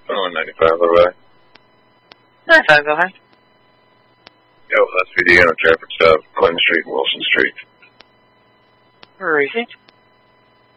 Oh, 95, all right. 95, go ahead. Yo, that's PD on a traffic stop, Clinton Street and Wilson Street. Where is it?